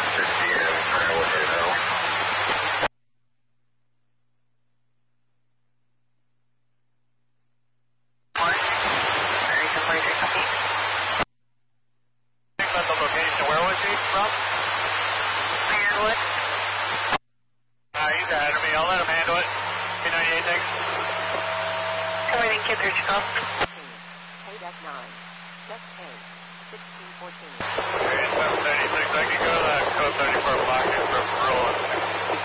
Where was he from? Ironwood. He's ahead of me. I'll let him handle it. P98, thanks. Coming in, Kid Chicago. KDEC 9. Check K. 1614. Okay, 736. I can go to that code 34 block and for rolling.